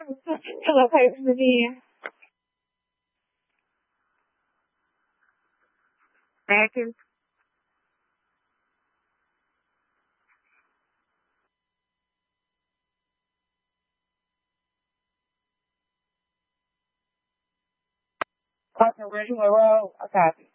Hello, Coach Vivian. Atkins. Parker Ridgeway Road. I copy.